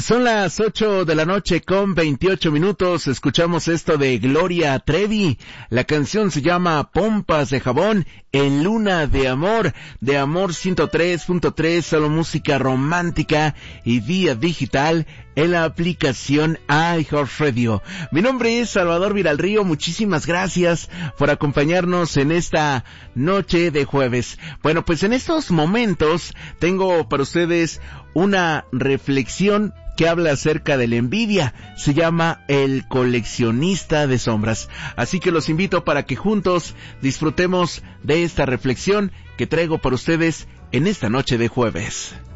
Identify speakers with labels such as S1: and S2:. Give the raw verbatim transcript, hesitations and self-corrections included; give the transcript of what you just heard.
S1: Son las ocho de la noche con veintiocho minutos. Escuchamos esto de Gloria Trevi. La canción se llama Pompas de Jabón en Luna de Amor. De Amor ciento tres punto tres, solo música romántica y vía digital en la aplicación iHeartRadio. Mi nombre es Salvador Viralrío. Muchísimas gracias por acompañarnos en esta noche de jueves. Bueno, pues en estos momentos tengo para ustedes una reflexión que habla acerca de la envidia. Se llama El coleccionista de sombras. Así que los invito para que juntos disfrutemos de esta reflexión que traigo para ustedes en esta noche de jueves.